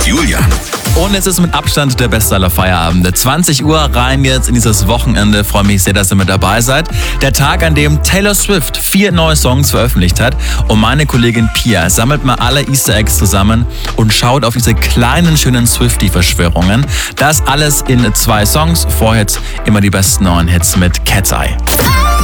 Julian. Und es ist mit Abstand der beste aller Feierabende. 20 Uhr rein jetzt in dieses Wochenende. Freue mich sehr, dass ihr mit dabei seid. Der Tag, an dem Taylor Swift 4 neue Songs veröffentlicht hat. Und meine Kollegin Pia sammelt mal alle Easter Eggs zusammen und schaut auf diese kleinen, schönen Swiftie-Verschwörungen. Das alles in 2 Songs. Vorher jetzt immer die besten neuen Hits mit Cat's Eye.